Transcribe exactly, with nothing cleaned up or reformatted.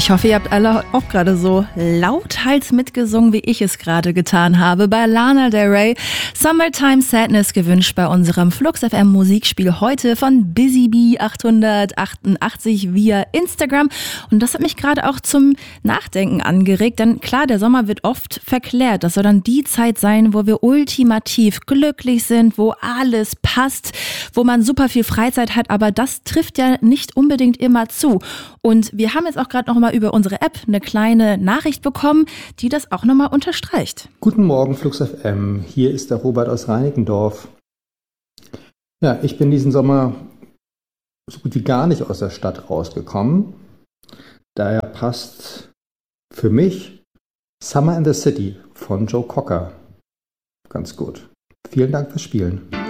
Ich hoffe, ihr habt alle auch gerade so lauthals mitgesungen, wie ich es gerade getan habe. Bei Lana Del Rey, Summertime Sadness gewünscht bei unserem Flux F M Musikspiel heute von Busy Bee achthundertachtundachtzig via Instagram. Und das hat mich gerade auch zum Nachdenken angeregt, denn klar, der Sommer wird oft verklärt. Das soll dann die Zeit sein, wo wir ultimativ glücklich sind, wo alles passt, wo man super viel Freizeit hat, aber das trifft ja nicht unbedingt immer zu. Und wir haben jetzt auch gerade noch mal über unsere App eine kleine Nachricht bekommen, die das auch nochmal unterstreicht. Guten Morgen, Flux F M. Hier ist der Robert aus Reinickendorf. Ja, ich bin diesen Sommer so gut wie gar nicht aus der Stadt rausgekommen. Daher passt für mich Summer in the City von Joe Cocker ganz gut. Vielen Dank fürs Spielen.